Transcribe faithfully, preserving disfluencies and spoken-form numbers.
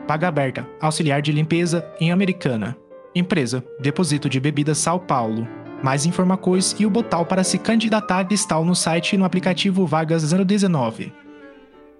Vaga aberta, auxiliar de limpeza em Americana. Empresa, Depósito de Bebidas São Paulo. Mais informações e o botão para se candidatar estão no site e no aplicativo Vagas zero dezenove.